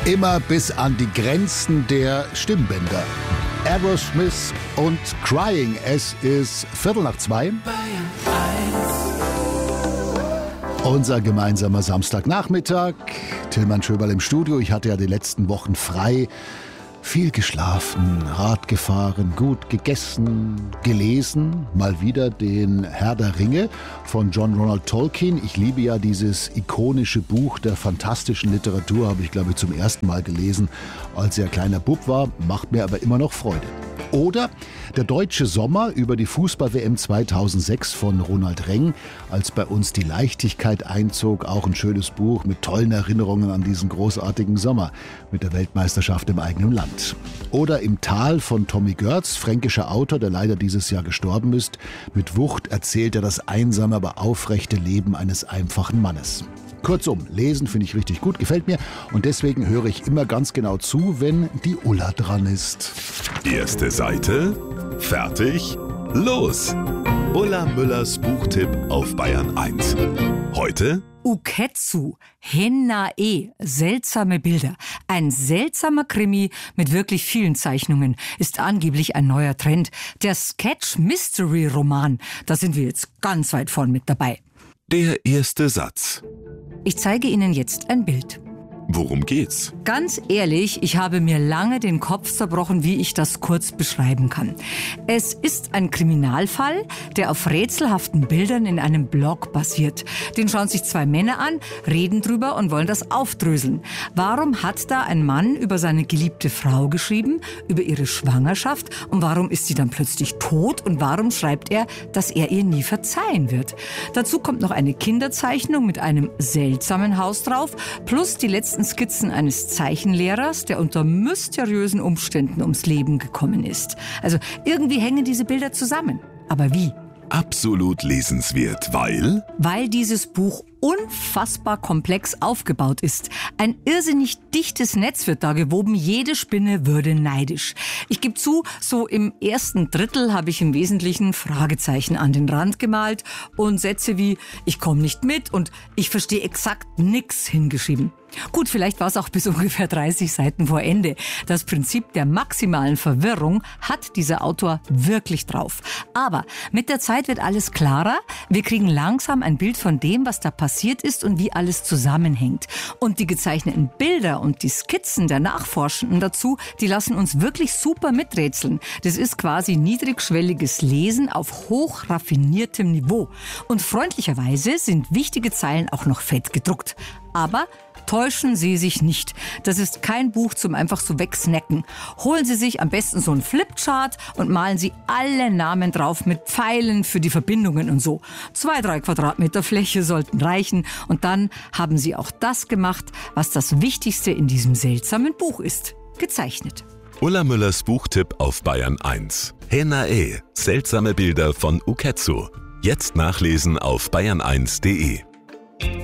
Immer bis an die Grenzen der Stimmbänder. Aerosmith und Crying. Es ist 1:15. Unser gemeinsamer Samstagnachmittag. Tilman Schöberl im Studio. Ich hatte ja die letzten Wochen frei. Viel geschlafen, Rad gefahren, gut gegessen, gelesen. Mal wieder den Herr der Ringe von John Ronald Tolkien. Ich liebe ja dieses ikonische Buch der fantastischen Literatur. Habe ich, glaube ich, zum ersten Mal gelesen, als ich ein kleiner Bub war. Macht mir aber immer noch Freude. Oder Der deutsche Sommer über die Fußball-WM 2006 von Ronald Reng, als bei uns die Leichtigkeit einzog. Auch ein schönes Buch mit tollen Erinnerungen an diesen großartigen Sommer mit der Weltmeisterschaft im eigenen Land. Oder Im Tal von Tommy Görz, fränkischer Autor, der leider dieses Jahr gestorben ist. Mit Wucht erzählt er das einsame, aber aufrechte Leben eines einfachen Mannes. Kurzum, lesen finde ich richtig gut, gefällt mir. Und deswegen höre ich immer ganz genau zu, wenn die Ulla dran ist. Erste Seite, fertig, los! Ulla Müllers Buchtipp auf Bayern 1. Heute Ukketsu, Henna-e, seltsame Bilder. Ein seltsamer Krimi mit wirklich vielen Zeichnungen ist angeblich ein neuer Trend. Der Sketch-Mystery-Roman, da sind wir jetzt ganz weit vorn mit dabei. der erste Satz. Ich zeige Ihnen jetzt ein Bild. Worum geht's? Ganz ehrlich, ich habe mir lange den Kopf zerbrochen, wie ich das kurz beschreiben kann. Es ist ein Kriminalfall, der auf rätselhaften Bildern in einem Blog basiert. Den schauen sich zwei Männer an, reden drüber und wollen das aufdröseln. Warum hat da ein Mann über seine geliebte Frau geschrieben, über ihre Schwangerschaft und warum ist sie dann plötzlich tot und warum schreibt er, dass er ihr nie verzeihen wird? Dazu kommt noch eine Kinderzeichnung mit einem seltsamen Haus drauf, plus die letzten Skizzen eines Zeichenlehrers, der unter mysteriösen Umständen ums Leben gekommen ist. Also irgendwie hängen diese Bilder zusammen. Aber wie? Absolut lesenswert, weil Weil dieses Buch unfassbar komplex aufgebaut ist. Ein irrsinnig dichtes Netz wird da gewoben, jede Spinne würde neidisch. Ich gebe zu, so im ersten Drittel habe ich im Wesentlichen Fragezeichen an den Rand gemalt und Sätze wie „ich komme nicht mit" und „ich verstehe exakt nix" hingeschrieben. Gut, vielleicht war es auch bis ungefähr 30 Seiten vor Ende. Das Prinzip der maximalen Verwirrung hat dieser Autor wirklich drauf. Aber mit der Zeit wird alles klarer. Wir kriegen langsam ein Bild von dem, was da passiert ist und wie alles zusammenhängt. Und die gezeichneten Bilder und die Skizzen der Nachforschenden dazu, die lassen uns wirklich super miträtseln. Das ist quasi niedrigschwelliges Lesen auf hochraffiniertem Niveau. Und freundlicherweise sind wichtige Zeilen auch noch fett gedruckt. Aber täuschen Sie sich nicht. Das ist kein Buch zum einfach so wegsnacken. Holen Sie sich am besten so einen Flipchart und malen Sie alle Namen drauf mit Pfeilen für die Verbindungen und so. 2-3 Quadratmeter Fläche sollten reichen und dann haben Sie auch das gemacht, was das Wichtigste in diesem seltsamen Buch ist. Gezeichnet. Ulla Müllers Buchtipp auf Bayern 1. Henna-e, seltsame Bilder von Ukketsu. Jetzt nachlesen auf bayern1.de.